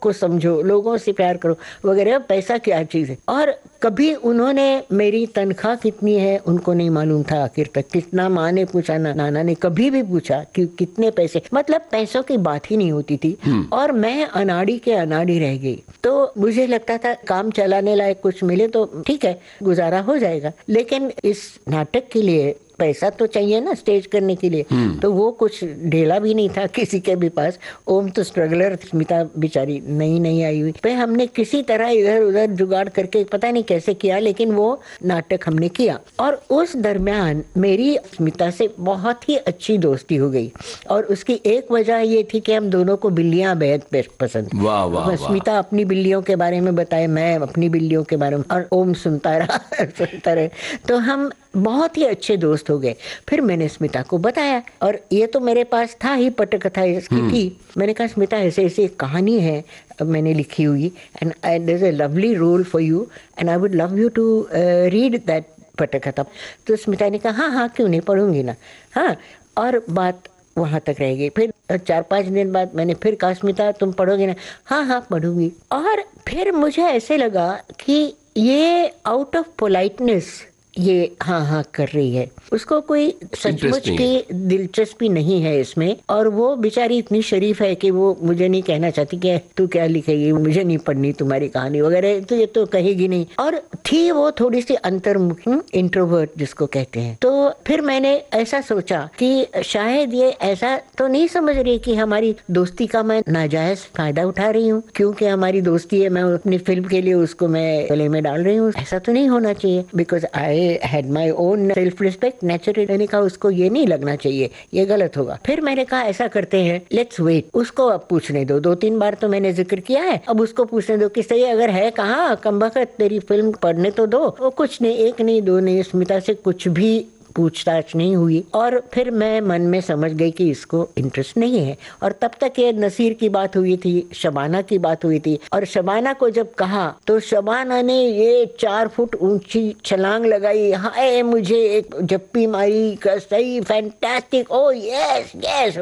को समझो, लोगों से प्यार करो वगैरह। पैसा क्या चीज है। और कभी उन्होंने मेरी तनख्वाह कितनी है उनको नहीं मालूम था आखिर तक। कितना माँ ने पूछा ना नाना ने कभी भी पूछा कि कितने पैसे, मतलब पैसों की बात ही नहीं होती थी। और मैं अनाड़ी के अनाड़ी रह गई। तो मुझे लगता था काम चलाने लायक कुछ मिले तो ठीक है, गुजारा हो जाएगा। लेकिन इस नाटक के लिए पैसा तो चाहिए ना, स्टेज करने के लिए। तो वो कुछ ढेला भी नहीं था किसी के भी पास। ओम तो स्ट्रगलर, स्मिता बेचारी नई नई आई हुई। पे हमने किसी तरह इधर उधर जुगाड़ करके पता नहीं कैसे किया, लेकिन वो नाटक हमने किया। और उस दरमियान मेरी स्मिता से बहुत ही अच्छी दोस्ती हो गई। और उसकी एक वजह ये थी कि हम दोनों को बिल्लियां बेहद पसंद। वाह वाह वाह। स्मिता अपनी बिल्लियों के बारे में बताए, मैं अपनी बिल्लियों के बारे में, और ओम सुनता रहा सुनता रहे। तो हम बहुत ही अच्छे दोस्त हो गए। फिर मैंने स्मिता को बताया, और ये तो मेरे पास था ही, पटकथा इसकी थी। मैंने कहा स्मिता ऐसे ऐसे एक कहानी है मैंने लिखी हुई, and there is a lovely role for you and I would love you to read that पटकथा। तो स्मिता ने कहा हाँ हाँ क्यों नहीं, पढ़ूंगी ना। हाँ, और बात वहां तक रह गई। फिर 4-5 दिन बाद मैंने फिर कहा स्मिता तुम पढ़ोगी ना? हाँ हाँ पढ़ूंगी। और फिर मुझे ऐसे लगा कि ये आउट ऑफ पोलाइटनेस ये हाँ हाँ कर रही है, उसको कोई सचमुच की दिलचस्पी नहीं है इसमें। और वो बेचारी इतनी शरीफ है कि वो मुझे नहीं कहना चाहती कि तू क्या लिखेगी, मुझे नहीं पढ़नी तुम्हारी कहानी वगैरह, तो ये तो कहेगी नहीं। और थी वो थोड़ी सी अंतर्मुखी, इंट्रोवर्ट जिसको कहते हैं। तो फिर मैंने ऐसा सोचा कि शायद ये ऐसा तो नहीं समझ रही कि हमारी दोस्ती का मैं नाजायज फायदा उठा रही हूँ, क्योंकि हमारी दोस्ती है, मैं अपनी फिल्म के लिए उसको मैं गले में डाल रही हूँ। ऐसा तो नहीं होना चाहिए, because I had my own self respect naturally। मैंने कहा उसको ये नहीं लगना चाहिए, ये गलत होगा। फिर मैंने कहा ऐसा करते हैं, लेट्स वेट, उसको अब पूछने दो। 2-3 बार तो मैंने जिक्र किया है, अब उसको पूछने दो कि सही अगर है कहाँ कमबख्त तेरी फिल्म पढ़ने तो दो। वो कुछ नहीं, एक नहीं दो नहीं, स्मिता से कुछ भी पूछताछ नहीं हुई। और फिर मैं मन में समझ गई कि इसको इंटरेस्ट नहीं है। और तब तक ये नसीर की बात हुई थी, शबाना की बात हुई थी। और शबाना को जब कहा तो शबाना ने ये 4 फुट ऊंची छलांग लगाई, हाय मुझे एक जप्पी मारी का सही, फैंटास्टिक, ओ यस यस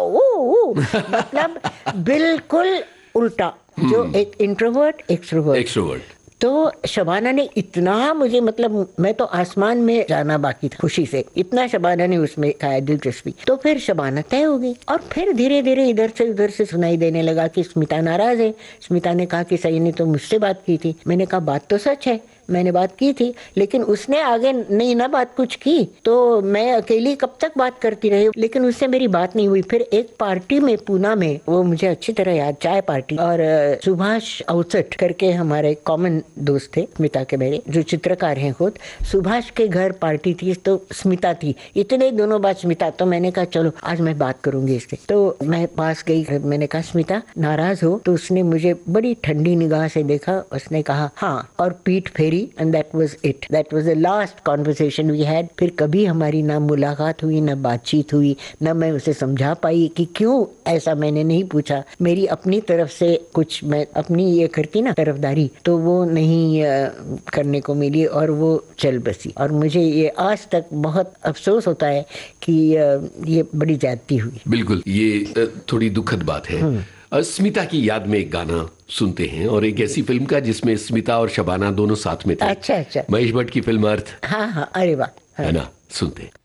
वाओ। मतलब बिल्कुल उल्टा, जो एक इंट्रोवर्ट एक्सट्रोवर्ट। तो शबाना ने इतना मुझे, मतलब मैं तो आसमान में जाना बाकी था खुशी से, इतना शबाना ने उसमें खाया दिलचस्पी। तो फिर शबाना तय हो गई। और फिर धीरे धीरे इधर से उधर से सुनाई देने लगा कि स्मिता नाराज है। स्मिता ने कहा कि सही ने तो मुझसे बात की थी। मैंने कहा बात तो सच है, मैंने बात की थी, लेकिन उसने आगे नहीं ना बात कुछ की, तो मैं अकेली कब तक बात करती रही। लेकिन उससे मेरी बात नहीं हुई। फिर एक पार्टी में पूना में, वो मुझे अच्छी तरह याद, चाय पार्टी, और सुभाष अवसट करके हमारे कॉमन दोस्त थे स्मिता के मेरे, जो चित्रकार हैं खुद। सुभाष के घर पार्टी थी, तो स्मिता थी, इतने दोनों बात स्मिता। तो मैंने कहा चलो आज मैं बात करूंगी इससे। तो मैं पास गई, मैंने कहा स्मिता नाराज हो? तो उसने मुझे बड़ी ठंडी निगाह से देखा, उसने कहा हाँ, और पीठ फेरी। And that was it. That was the last conversation we had. फिर कभी हमारी ना मुलाकात हुई, ना बातचीत हुई, ना मैं उसे समझा पाई कि क्यों ऐसा मैंने नहीं पूछा। मेरी अपनी तरफ से कुछ, मैं अपनी ये करती ना तरफदारी, तो वो नहीं करने को मिली, और वो चल बसी। और मुझे ये आज तक बहुत अफसोस होता है कि ये बड़ी ज्यादती हुई। बिल्कुल, ये थोड़ी दुखद बात है। स्मिता की याद में एक गाना सुनते हैं, और एक ऐसी फिल्म का जिसमें स्मिता और शबाना दोनों साथ में थे। अच्छा। महेश भट्ट की फिल्म अर्थ। हाँ हाँ, अरे वाह। है ना, सुनते हैं।